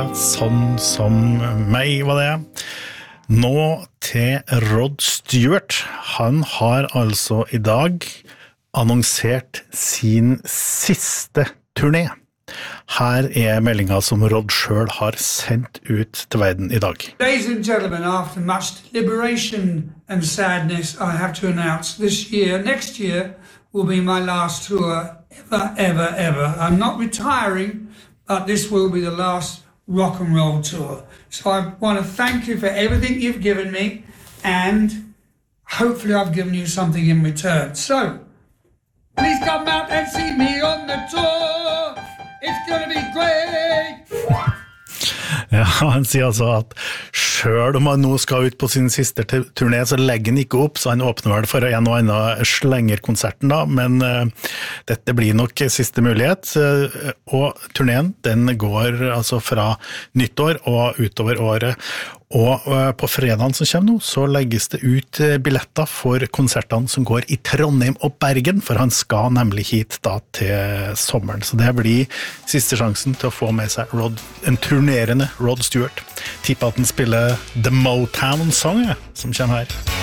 sånn som meg var det. Nå til Rod Stewart. Han har altså I dag annonsert sin siste turné. Her meldinga som Rod selv har sendt ut til verden I dag. Ladies and gentlemen, after much deliberation and sadness, I have to announce next year will be my last tour ever. I'm not retiring, but this will be the last rock and roll tour. So I want to thank you for everything you've given me, and hopefully I've given you something in return. So, please come out and see me on the tour. It's gonna be great. Ja, han sier altså at selv om han nå skal ut på sin siste turné, så legger han ikke opp, så han åpner vel for en og annen slengerkonserten da, men dette blir nok siste mulighet, og turneen den går altså fra nyttår og utover året, og på fredagen som kommer nå, så legges det ut billetter for konsertene som går I Trondheim og Bergen, for han skal nemlig hit da til sommeren, så det blir siste sjansen til å få med seg en turnerende Rod Stewart. Tipper at han spiller The Motown Song, som kommer her.